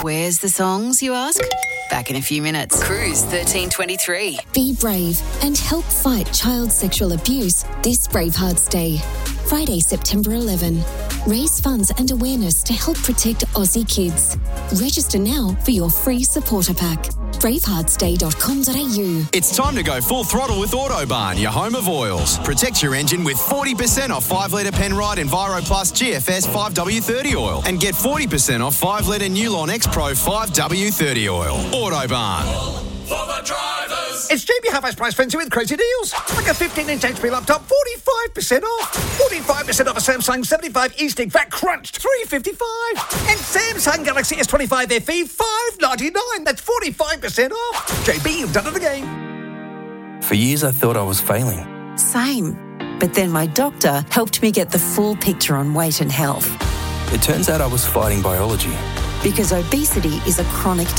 Where's the songs, you ask? Back in a few minutes. Cruise 1323. Be brave and help fight child sexual abuse this Bravehearts Day. Friday, September 11. Raise funds and awareness to help protect Aussie kids. Register now for your free supporter pack. braveheartsday.com.au. It's time to go full throttle with Autobarn, your home of oils. Protect your engine with 40% off 5-litre Penrite Enviro Plus GFS 5W30 oil and get 40% off 5-litre Newlon X Pro 5W30 oil. Autobarn. For the drivers. It's JB Half-Price Price Frenzy with crazy deals. Like a 15-inch HP laptop, 45% off. 45% off a Samsung 75 E-Stick Fat Crunched, $355. And Samsung Galaxy S25 FE, $599. That's 45% off. JB, you've done it again. For years, I thought I was failing. Same. But then my doctor helped me get the full picture on weight and health. It turns out I was fighting biology. Because obesity is a chronic